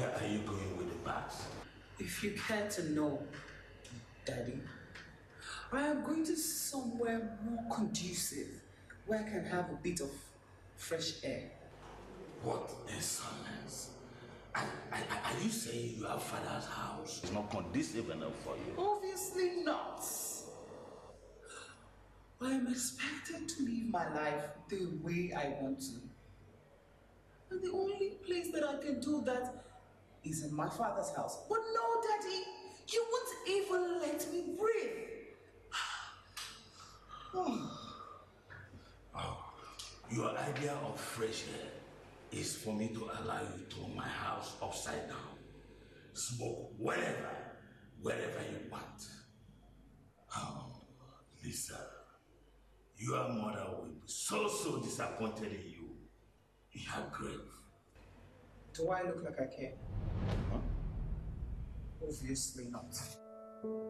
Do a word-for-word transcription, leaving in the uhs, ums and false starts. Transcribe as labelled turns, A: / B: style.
A: Where are you going with the bags?
B: If you care to know, Daddy, I am going to somewhere more conducive where I can have a bit of fresh air.
A: What insolence! Are, are, are you saying your father's house is not conducive enough for you?
B: Obviously not. I am expected to live my life the way I want to. And the only place that I can do that is in my father's house. But no, Daddy, you won't even let me breathe.
A: Oh. Oh. Your idea of fresh air is for me to allow you to my house upside down. Smoke wherever, wherever you want. Oh, Lisa, your mother will be so, so disappointed in you. In her grave.
B: Do I look like I care?
A: Huh?
B: Obviously not.